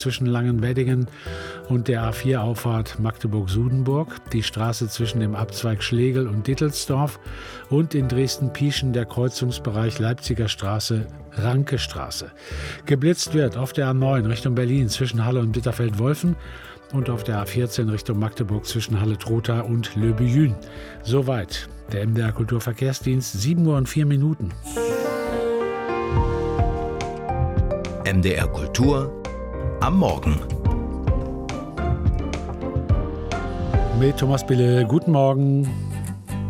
zwischen Langenweddingen und der A4-Auffahrt Magdeburg-Sudenburg, die Straße zwischen dem Abzweig Schlegel und Dittelsdorf und in Dresden-Pieschen der Kreuzungsbereich Leipziger Straße, Rankestraße. Geblitzt wird auf der A9 Richtung Berlin zwischen Halle und Bitterfeld-Wolfen und auf der A14 Richtung Magdeburg zwischen Halle-Trotha und Löbejün. Soweit der MDR Kulturverkehrsdienst, 7:04 Uhr. MDR Kultur am Morgen. Mit Thomas Bille, guten Morgen.